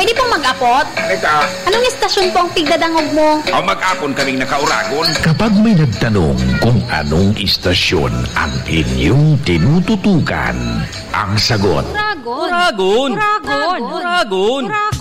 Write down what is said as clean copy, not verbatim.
Pwede pong mag-apot? Eka, Anong istasyon po ang pigdadangog mo? mag-apon kaming nakauragon. Kapag may nagtanong kung anong istasyon ang inyong tinututukan, ang sagot, Uragon. Uragon. Uragon. Uragon.